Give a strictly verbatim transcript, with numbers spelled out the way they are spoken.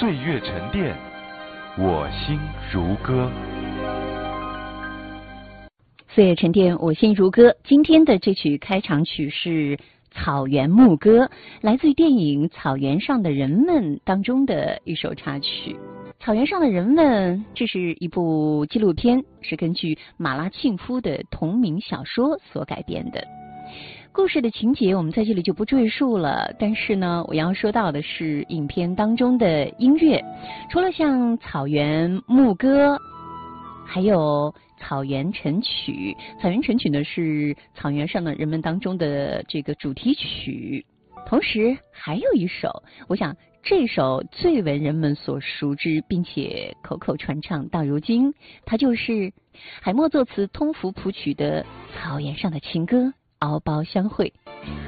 岁月沉淀，我心如歌。 岁月沉淀，我心如歌。今天的这曲开场曲是《草原牧歌》，来自于电影《草原上的人们》当中的一首插曲。草原上的人们，这是一部纪录片，是根据马拉沁夫的同名小说所改编的。故事的情节我们在这里就不赘述了，但是呢，我要说到的是影片当中的音乐，除了像草原牧歌，还有草原晨曲。草原晨曲呢是草原上的人们当中的这个主题曲，同时还有一首，我想这首最为人们所熟知，并且口口传唱到如今，它就是海默作词，通福谱曲的《草原上的情歌》，敖包相会。